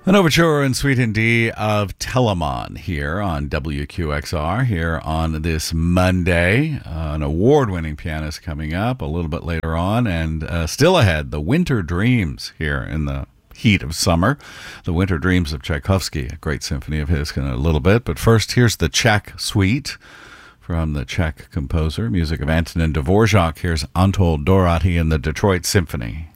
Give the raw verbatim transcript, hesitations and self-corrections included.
An overture and suite in D of Telemann here on W Q X R here on this Monday. Uh, an award-winning pianist coming up a little bit later on, and uh, still ahead, the Winter Dreams here in the heat of summer. The Winter Dreams of Tchaikovsky, a great symphony of his in a little bit. But first, here's the Czech Suite from the Czech composer, music of Antonin Dvorak. Here's Anatol Doroty and the Detroit Symphony.